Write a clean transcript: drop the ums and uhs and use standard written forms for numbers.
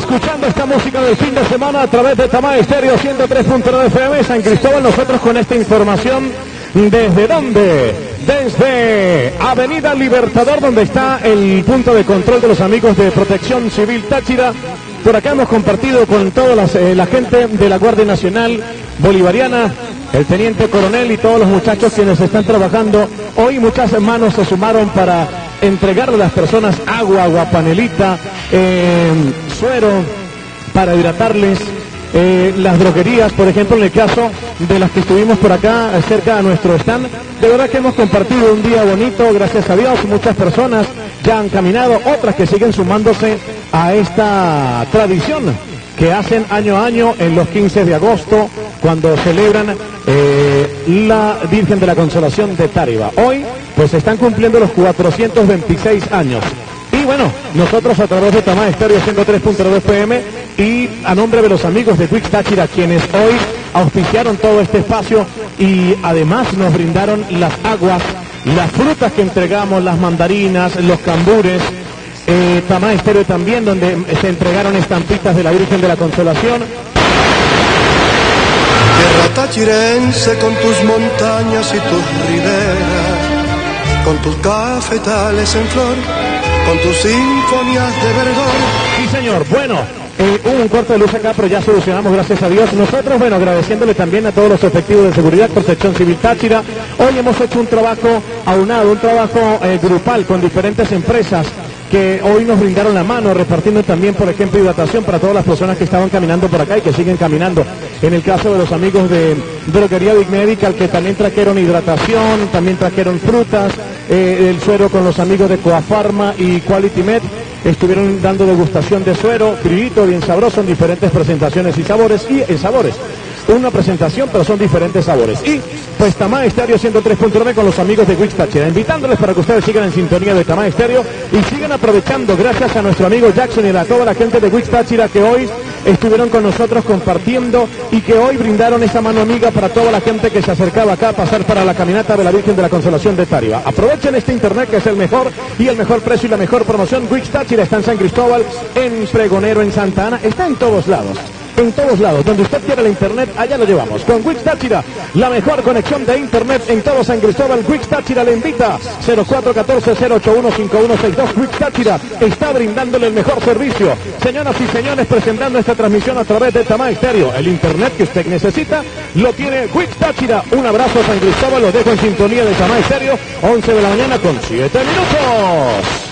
escuchando esta música del fin de semana a través de Tamá Estéreo 103.9 FM San Cristóbal. Nosotros con esta información, ¿desde dónde? Desde Avenida Libertador, donde está el punto de control de los amigos de Protección Civil Táchira. Por acá hemos compartido con toda la gente de la Guardia Nacional Bolivariana, el teniente coronel y todos los muchachos quienes están trabajando. Hoy muchas manos se sumaron para entregarle a las personas agua, aguapanelita, suero para hidratarles, las droguerías, por ejemplo, en el caso de las que estuvimos por acá cerca de nuestro stand. De verdad que hemos compartido un día bonito, gracias a Dios. Muchas personas ya han caminado, otras que siguen sumándose a esta tradición que hacen año a año en los 15 de agosto, cuando celebran la Virgen de la Consolación de Táriba. Hoy, pues, se están cumpliendo los 426 años. Y bueno, nosotros a través de Tamá Estéreo 103.9 FM y a nombre de los amigos de Twix Táchira, quienes hoy auspiciaron todo este espacio y además nos brindaron las aguas, las frutas que entregamos, las mandarinas, los cambures. Tamá Estéreo también, donde se entregaron estampitas de la Virgen de la Consolación. Tierra tachirense con tus montañas y tus riberas, con tus cafetales en flor, con tus sinfonías de verdor. Sí, señor. Bueno, hubo un corte de luz acá, pero ya solucionamos, gracias a Dios. Nosotros, bueno, agradeciéndole también a todos los efectivos de seguridad, Protección Civil Táchira. Hoy hemos hecho un trabajo aunado, un trabajo grupal con diferentes empresas que hoy nos brindaron la mano, repartiendo también, por ejemplo, hidratación para todas las personas que estaban caminando por acá y que siguen caminando. En el caso de los amigos de Droguería Big Medical, que también trajeron hidratación, también trajeron frutas, el suero con los amigos de Coafarma y Quality Med, estuvieron dando degustación de suero, frito, bien sabroso, en diferentes presentaciones y sabores, una presentación, pero son diferentes sabores. Y pues Tamá Estéreo 103.9 con los amigos de Twix Táchira, invitándoles para que ustedes sigan en sintonía de Tamá Estéreo y sigan aprovechando, gracias a nuestro amigo Jackson y a toda la gente de Twix Táchira que hoy estuvieron con nosotros compartiendo y que hoy brindaron esa mano amiga para toda la gente que se acercaba acá a pasar para la caminata de la Virgen de la Consolación de Táriba. Aprovechen este internet, que es el mejor y el mejor precio y la mejor promoción. Twix Táchira está en San Cristóbal, en Pregonero, en Santa Ana, está en todos lados. En todos lados, donde usted quiera la internet, allá lo llevamos. Con Twix Táchira, la mejor conexión de internet en todo San Cristóbal. Twix Táchira le invita. 0414-081-5162. Twix Táchira está brindándole el mejor servicio. Señoras y señores, presentando esta transmisión a través de Tamá Estéreo. El internet que usted necesita lo tiene Twix Táchira. Un abrazo, San Cristóbal, lo dejo en sintonía de Tamá Estéreo. 11 de la mañana con 7 minutos.